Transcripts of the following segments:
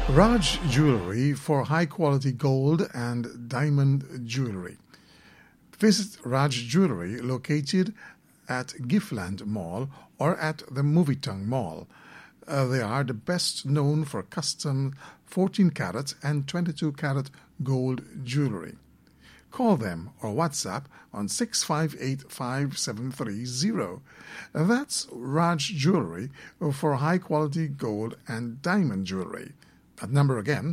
Raj Jewelry for high-quality gold and diamond jewelry. Visit Raj Jewelry located at Giftland Mall or at the Movietong Mall. They are the best known for custom 14-carat and 22-carat gold jewelry. Call them or WhatsApp on 658-5730. That's Raj Jewelry for high-quality gold and diamond jewelry. That number again,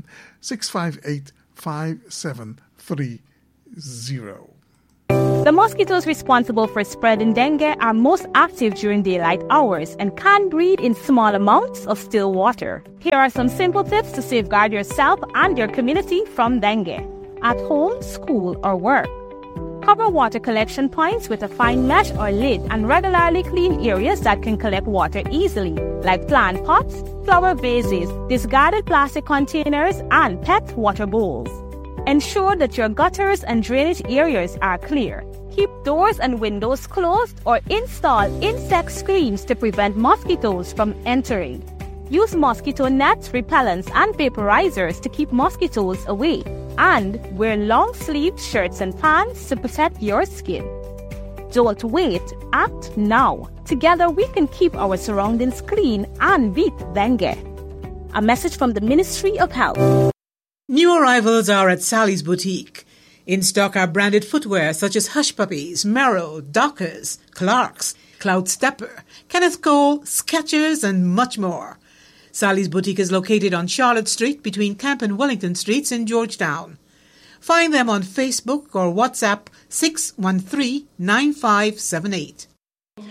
658-5730. The mosquitoes responsible for spreading dengue are most active during daylight hours and can breed in small amounts of still water. Here are some simple tips to safeguard yourself and your community from dengue. At home, school, or work. Cover water collection points with a fine mesh or lid and regularly clean areas that can collect water easily, like plant pots, flower vases, discarded plastic containers, and pet water bowls. Ensure that your gutters and drainage areas are clear. Keep doors and windows closed or install insect screens to prevent mosquitoes from entering. Use mosquito nets, repellents, and vaporizers to keep mosquitoes away. And wear long-sleeved shirts and pants to protect your skin. Don't wait, act now. Together we can keep our surroundings clean and beat dengue. A message from the Ministry of Health. New arrivals are at Sally's Boutique. In stock are branded footwear such as Hush Puppies, Merrell, Dockers, Clarks, Cloud Stepper, Kenneth Cole, Skechers, and much more. Sally's Boutique is located on Charlotte Street between Camp and Wellington Streets in Georgetown. Find them on Facebook or WhatsApp 613-9578.